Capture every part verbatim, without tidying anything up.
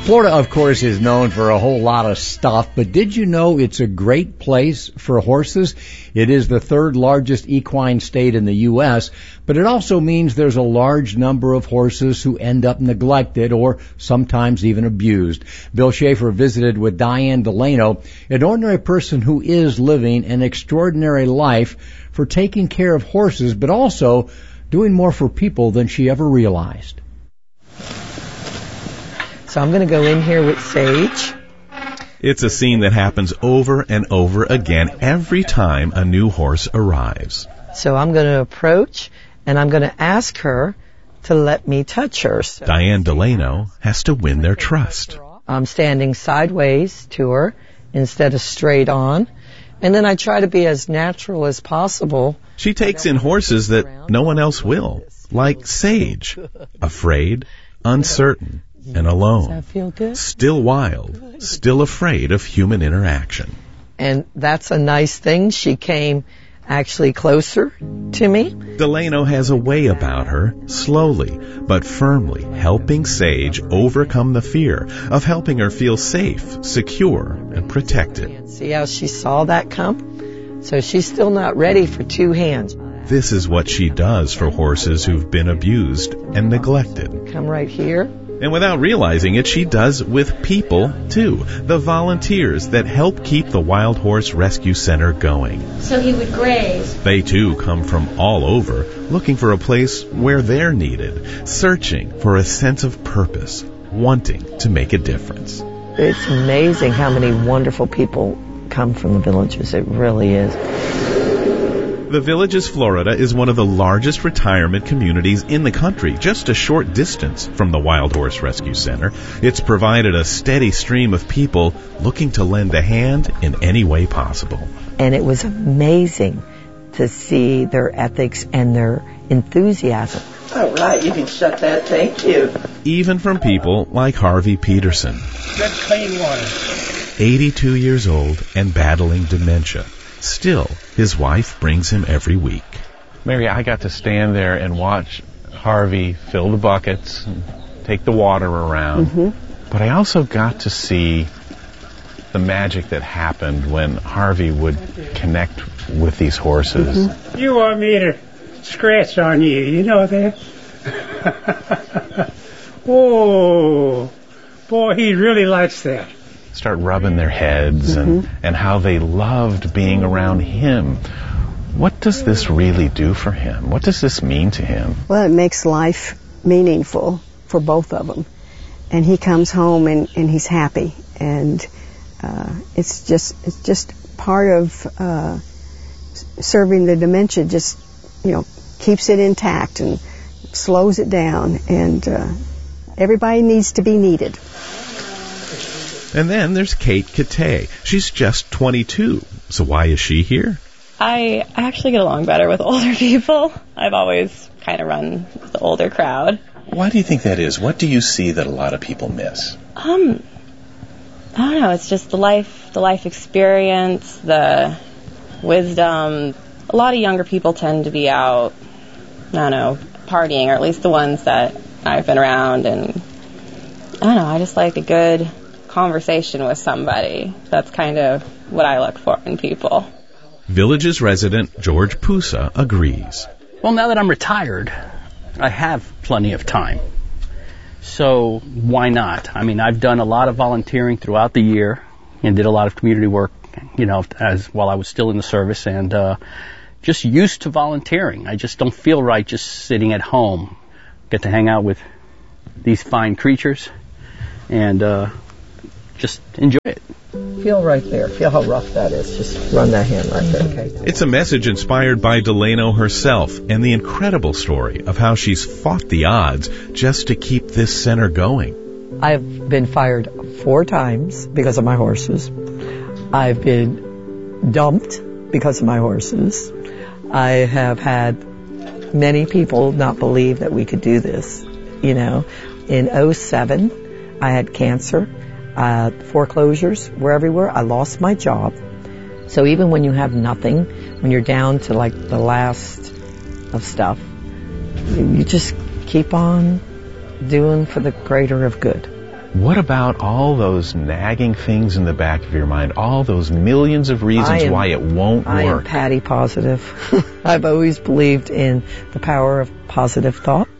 Florida, of course, is known for a whole lot of stuff, but did you know it's a great place for horses? It is the third largest equine state in the U S, but it also means there's a large number of horses who end up neglected or sometimes even abused. Bill Schaefer visited with Diane Delano, an ordinary person who is living an extraordinary life for taking care of horses, but also doing more for people than she ever realized. So I'm going to go in here with Sage. It's a scene that happens over and over again every time a new horse arrives. So I'm going to approach, and I'm going to ask her to let me touch her. So Diane Delano has to win their trust. I'm standing sideways to her instead of straight on. And then I try to be as natural as possible. She takes in horses that no one else will, like Sage, afraid, uncertain, and alone. Does that feel good? Still wild, still afraid of human interaction. And that's a nice thing. She came actually closer to me. Delano has a way about her, slowly but firmly helping Sage overcome the fear of helping her feel safe, secure, and protected. See how she saw that come? So she's still not ready for two hands. This is what she does for horses who've been abused and neglected. Come right here. And without realizing it, she does with people, too. The volunteers that help keep the Wild Horse Rescue Center going. So he would graze. They, too, come from all over, looking for a place where they're needed, searching for a sense of purpose, wanting to make a difference. It's amazing how many wonderful people come from the villages. It really is. The Villages, Florida is one of the largest retirement communities in the country, just a short distance from the Wild Horse Rescue Center. It's provided a steady stream of people looking to lend a hand in any way possible. And it was amazing to see their ethics and their enthusiasm. All right, you can shut that. Thank you. Even from people like Harvey Peterson. Good, clean water. eighty-two years old and battling dementia. Still, his wife brings him every week. Mary, I got to stand there and watch Harvey fill the buckets and take the water around. Mm-hmm. But I also got to see the magic that happened when Harvey would connect with these horses. Mm-hmm. You want me to scratch on you, you know that? Oh, boy, he really likes that. Start rubbing their heads mm-hmm. and, and how they loved being around him. What does this really do for him? What does this mean to him? Well, it makes life meaningful for both of them. And he comes home and, and he's happy. And uh, it's just it's just part of uh, serving the dementia, just, you know, keeps it intact and slows it down. And uh, everybody needs to be needed. And then there's Kate Katay. She's just twenty-two. So why is she here? I actually get along better with older people. I've always kind of run with the older crowd. Why do you think that is? What do you see that a lot of people miss? Um, I don't know. It's just the life, the life experience, the wisdom. A lot of younger people tend to be out, I don't know, partying, or at least the ones that I've been around. And I don't know. I just like a good conversation with somebody. That's kind of what I look for in people. Villages resident George Pusa agrees. Well, now that I'm retired, I have plenty of time. So why not? I mean, I've done a lot of volunteering throughout the year and did a lot of community work, you know, as while I was still in the service, and uh, just used to volunteering. I just don't feel right just sitting at home. Get to hang out with these fine creatures and uh, just enjoy it. Feel right there. Feel how rough that is. Just run that hand right there, okay? It's a message inspired by Delano herself and the incredible story of how she's fought the odds just to keep this center going. I've been fired four times because of my horses. I've been dumped because of my horses. I have had many people not believe that we could do this. You know, in oh seven, I had cancer. Uh, foreclosures were everywhere. I lost my job. So even when you have nothing, when you're down to like the last of stuff, you, you just keep on doing for the greater of good. what about all those nagging things in the back of your mind, all those millions of reasons am, why it won't I work? I am Patty positive. I've always believed in the power of positive thought.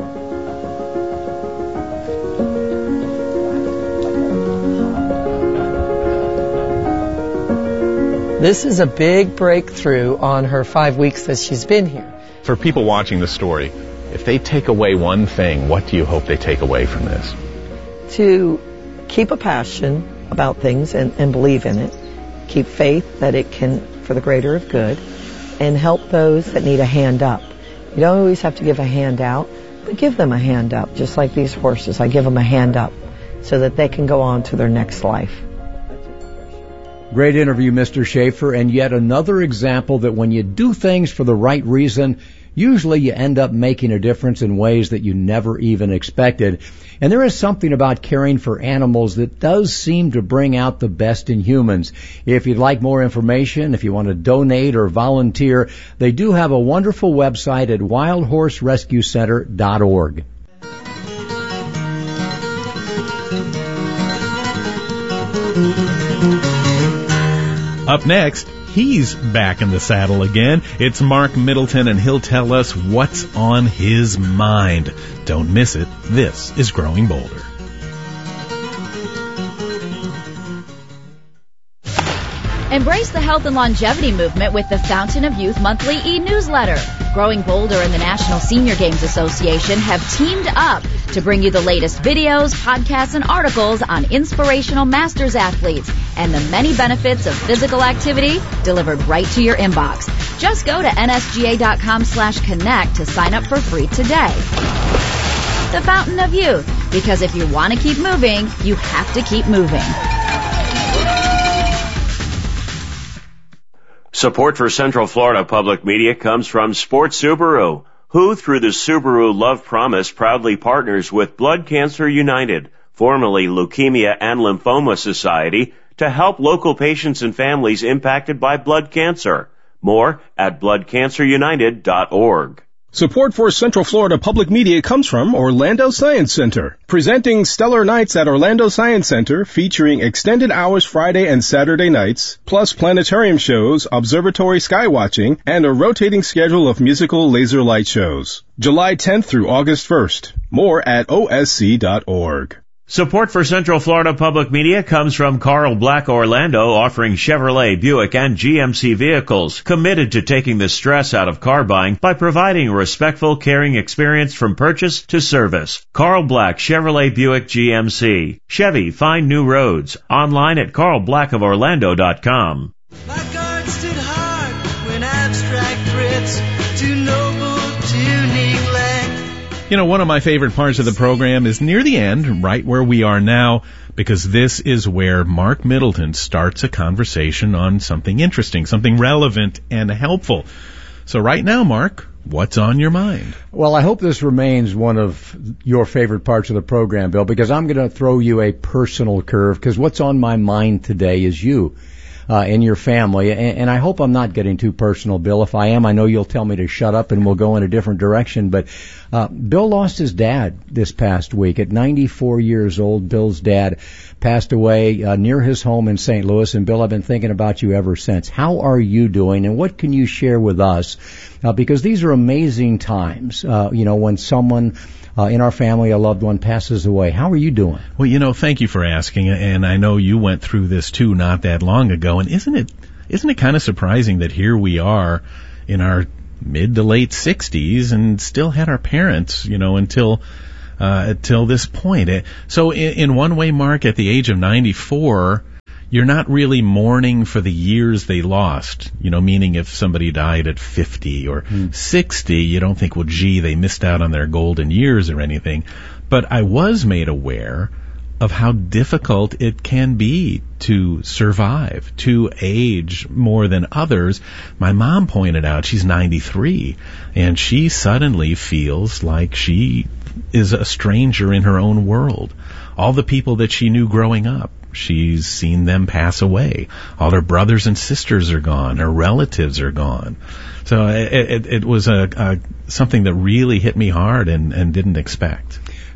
This is a big breakthrough on her five weeks that she's been here. For people watching the story, if they take away one thing, what do you hope they take away from this? To keep a passion about things and, and believe in it, keep faith that it can, for the greater of good, and help those that need a hand up. You don't always have to give a hand out, but give them a hand up, just like these horses. I give them a hand up so that they can go on to their next life. Great interview, Mister Schaefer, and yet another example that when you do things for the right reason, usually you end up making a difference in ways that you never even expected. And there is something about caring for animals that does seem to bring out the best in humans. If you'd like more information, if you want to donate or volunteer, they do have a wonderful website at wild horse rescue center dot org. Up next, he's back in the saddle again. It's Mark Middleton, and he'll tell us what's on his mind. Don't miss it. This is Growing Bolder. Embrace the health and longevity movement with the Fountain of Youth monthly e-newsletter. Growing Bolder and the National Senior Games Association have teamed up to bring you the latest videos, podcasts, and articles on inspirational masters athletes and the many benefits of physical activity delivered right to your inbox. Just go to N S G A dot com slash connect to sign up for free today. The Fountain of Youth, because if you want to keep moving, you have to keep moving. Support for Central Florida Public Media comes from Sports Subaru, who, through the Subaru Love Promise, proudly partners with Blood Cancer United, formerly Leukemia and Lymphoma Society, to help local patients and families impacted by blood cancer. More at blood cancer united dot org. Support for Central Florida Public Media comes from Orlando Science Center, presenting Stellar Nights at Orlando Science Center, featuring extended hours Friday and Saturday nights, plus planetarium shows, observatory skywatching, and a rotating schedule of musical laser light shows. July tenth through August first. More at O S C dot org. Support for Central Florida Public Media comes from Carl Black Orlando, offering Chevrolet, Buick, and G M C vehicles, committed to taking the stress out of car buying by providing a respectful, caring experience from purchase to service. Carl Black, Chevrolet, Buick, G M C. Chevy, find new roads. Online at carl black of orlando dot com. My guard stood hard when abstract threats too noble to neglect. You know, one of my favorite parts of the program is near the end, right where we are now, because this is where Mark Middleton starts a conversation on something interesting, something relevant and helpful. So right now, Mark, what's on your mind? Well, I hope this remains one of your favorite parts of the program, Bill, because I'm going to throw you a personal curve, because what's on my mind today is you. Uh, and your family, and, and I hope I'm not getting too personal, Bill. If I am, I know you'll tell me to shut up and we'll go in a different direction. But uh, Bill lost his dad this past week. At ninety-four years old, Bill's dad passed away uh, near his home in Saint Louis. And Bill, I've been thinking about you ever since. How are you doing, and what can you share with us? Uh, because these are amazing times, uh, you know, when someone Uh, in our family, a loved one passes away. How are you doing? Well, you know, thank you for asking, and I know you went through this too not that long ago. And isn't it isn't it kind of surprising that here we are in our mid to late sixties and still had our parents, you know, until uh, until this point. So in, in one way, Mark, at the age of ninety-four, you're not really mourning for the years they lost, you know, meaning if somebody died at fifty or mm. sixty, you don't think, well, gee, they missed out on their golden years or anything. But I was made aware of how difficult it can be to survive, to age more than others. My mom pointed out she's ninety-three, and she suddenly feels like she is a stranger in her own world. All the people that she knew growing up, she's seen them pass away. All her brothers and sisters are gone. Her relatives are gone. So it, it, it was a, a something that really hit me hard and, and didn't expect.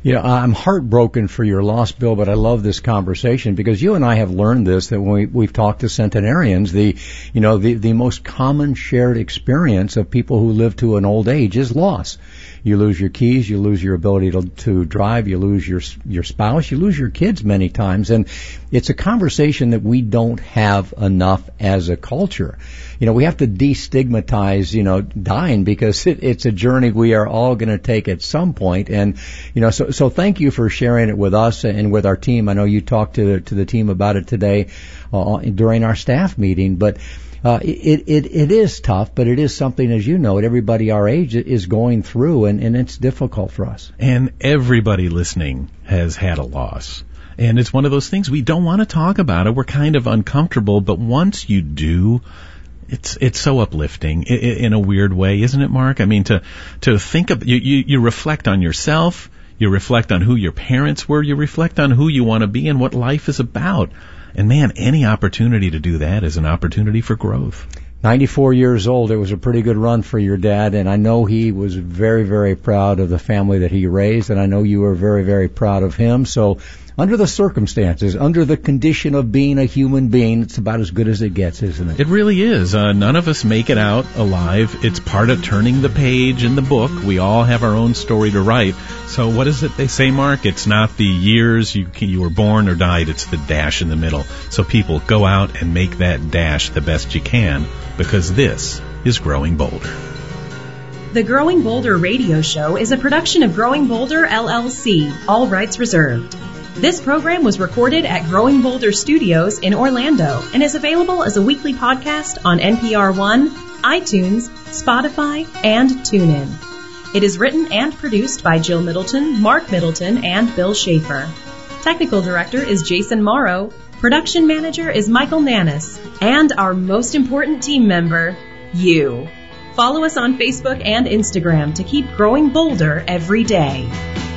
You know, I'm heartbroken for your loss, Bill, but I love this conversation because you and I have learned this, that when we, we've talked to centenarians, the, you know, the, the most common shared experience of people who live to an old age is loss. You lose your keys, you lose your ability to, to drive, you lose your, your spouse, you lose your kids many times, and it's a conversation that we don't have enough as a culture. You know, we have to destigmatize, you know, dying because it, it's a journey we are all going to take at some point. And, you know, so, so thank you for sharing it with us and with our team. I know you talked to, to the team about it today uh, during our staff meeting, but uh, it, it, it is tough, but it is something, as you know, everybody our age is going through, and, and it's difficult for us. And everybody listening has had a loss. And it's one of those things we don't want to talk about it. We're kind of uncomfortable, but once you do, It's it's so uplifting in, in a weird way, isn't it, Mark? I mean, to to think of you, you you reflect on yourself, you reflect on who your parents were, you reflect on who you want to be and what life is about. And man, any opportunity to do that is an opportunity for growth. ninety-four years old, it was a pretty good run for your dad, and I know he was very, very proud of the family that he raised, and I know you were very, very proud of him. So under the circumstances, under the condition of being a human being, it's about as good as it gets, isn't it? It really is. Uh, none of us make it out alive. It's part of turning the page in the book. We all have our own story to write. So what is it they say, Mark? It's not the years you you were born or died. It's the dash in the middle. So people, go out and make that dash the best you can, because this is Growing Bolder. The Growing Bolder radio show is a production of Growing Bolder, L L C, all rights reserved. This program was recorded at Growing Bolder Studios in Orlando and is available as a weekly podcast on N P R One, iTunes, Spotify, and TuneIn. It is written and produced by Jill Middleton, Mark Middleton, and Bill Schaefer. Technical director is Jason Morrow. Production manager is Michael Nannis. And our most important team member, you. Follow us on Facebook and Instagram to keep growing bolder every day.